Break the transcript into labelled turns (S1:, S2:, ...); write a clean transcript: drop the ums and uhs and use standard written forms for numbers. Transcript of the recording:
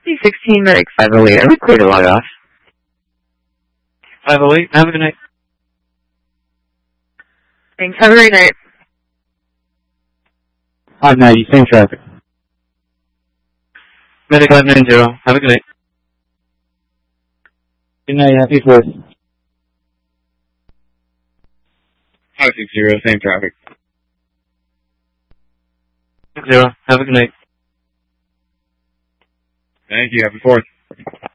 S1: C16 Medic 508, are we clear to log off?
S2: 508, have a good night.
S1: Thanks, have a great night.
S3: 590, same traffic.
S2: Medic 590, have a good night.
S3: Good night, happy 4th.
S4: 560, same traffic.
S2: 0, have a good night.
S4: Thank you, happy 4th.